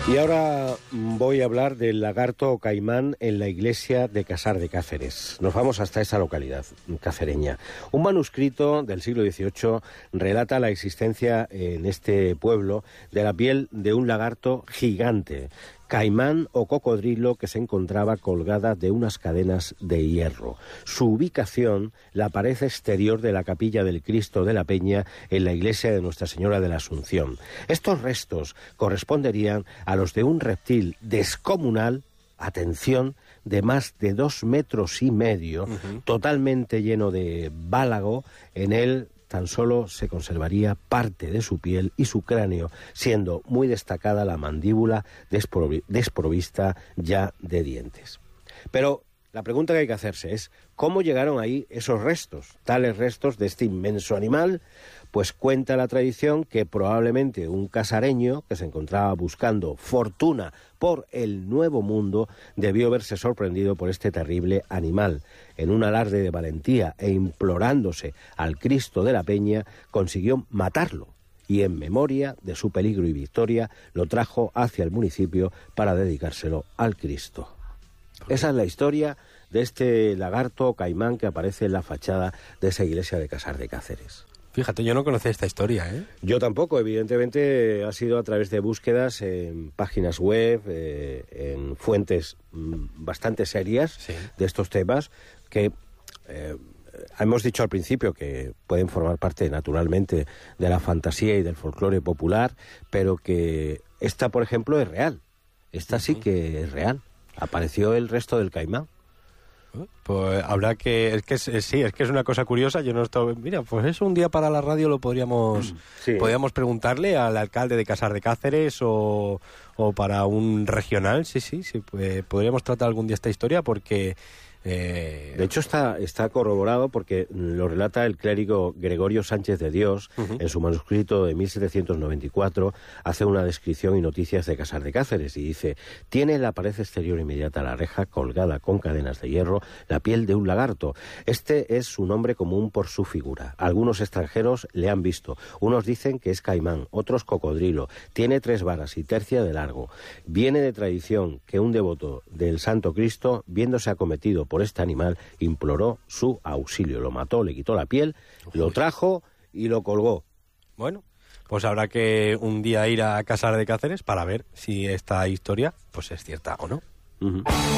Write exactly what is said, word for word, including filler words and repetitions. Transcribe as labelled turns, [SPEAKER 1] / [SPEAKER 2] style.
[SPEAKER 1] Y ahora voy a hablar del lagarto o caimán en la iglesia de Casar de Cáceres. Nos vamos hasta esa localidad cacereña. Un manuscrito del siglo dieciocho relata la existencia en este pueblo de la piel de un lagarto gigante, caimán o cocodrilo, que se encontraba colgada de unas cadenas de hierro. Su ubicación, la pared exterior de la capilla del Cristo de la Peña en la iglesia de Nuestra Señora de la Asunción. Estos restos corresponderían a los de un reptil descomunal, atención, de más de dos metros y medio, uh-huh. totalmente lleno de válago. En él tan solo se conservaría parte de su piel y su cráneo, siendo muy destacada la mandíbula desprovi- desprovista ya de dientes. Pero la pregunta que hay que hacerse es, ¿cómo llegaron ahí esos restos, tales restos de este inmenso animal? Pues cuenta la tradición que probablemente un casareño que se encontraba buscando fortuna por el Nuevo Mundo debió verse sorprendido por este terrible animal. En un alarde de valentía e implorándose al Cristo de la Peña, consiguió matarlo y en memoria de su peligro y victoria lo trajo hacia el municipio para dedicárselo al Cristo. Esa es la historia de este lagarto o caimán que aparece en la fachada de esa iglesia de Casar de Cáceres.
[SPEAKER 2] Fíjate, yo no conocía esta historia, ¿eh?
[SPEAKER 1] Yo tampoco, evidentemente ha sido a través de búsquedas en páginas web, eh, en fuentes mm, bastante serias sí. de estos temas, que eh, hemos dicho al principio que pueden formar parte naturalmente de la fantasía y del folclore popular, pero que esta, por ejemplo, es real. Esta uh-huh. sí que es real. Apareció el resto del caimán.
[SPEAKER 2] Pues habrá que... Es que es, sí, es que es una cosa curiosa. Yo no estoy... Mira, pues eso un día para la radio lo podríamos... Sí. Podríamos preguntarle al alcalde de Casar de Cáceres o, o para un regional. Sí, sí, sí. Pues podríamos tratar algún día esta historia porque... Eh...
[SPEAKER 1] De hecho está, está corroborado porque lo relata el clérigo Gregorio Sánchez de Dios uh-huh. en su manuscrito de mil setecientos noventa y cuatro. Hace una descripción y noticias de Casar de Cáceres y dice: tiene en la pared exterior inmediata a la reja, colgada con cadenas de hierro, la piel de un lagarto. Este es su nombre común por su figura. Algunos extranjeros le han visto. Unos dicen que es caimán, otros cocodrilo. Tiene tres varas y tercia de largo. Viene de tradición que un devoto del Santo Cristo, viéndose acometido por este animal, imploró su auxilio. Lo mató, le quitó la piel, Uy. lo trajo y lo colgó.
[SPEAKER 2] Bueno, pues habrá que un día ir a Casar de Cáceres para ver si esta historia pues es cierta o no.
[SPEAKER 1] Uh-huh.